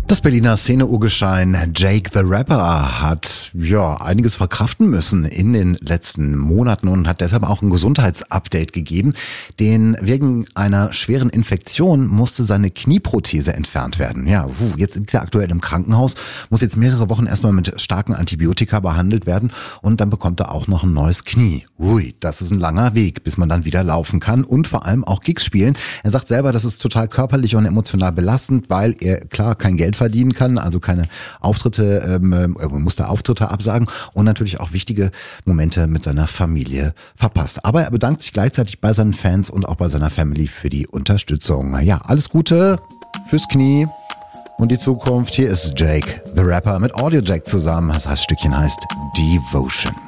Das Berliner Szene-Urgestein Jake the Rapper hat einiges verkraften müssen in den letzten Monaten und hat deshalb auch ein Gesundheitsupdate gegeben. Denn wegen einer schweren Infektion musste seine Knieprothese entfernt werden. Jetzt liegt er aktuell im Krankenhaus, muss jetzt mehrere Wochen erstmal mit starken Antibiotika behandelt werden und dann bekommt er auch noch ein neues Knie. Das ist ein langer Weg, bis man dann wieder laufen kann und vor allem auch Gigs spielen. Er sagt selber, das ist total körperlich und emotional belastend, weil er klar kein Geld verdienen kann, also keine Auftritte, musste Auftritte absagen und natürlich auch wichtige Momente mit seiner Familie verpasst. Aber er bedankt sich gleichzeitig bei seinen Fans und auch bei seiner Family für die Unterstützung. Ja, alles Gute fürs Knie und die Zukunft. Hier ist Jake the Rapper mit Audio Jack zusammen. Das Stückchen heißt Devotion.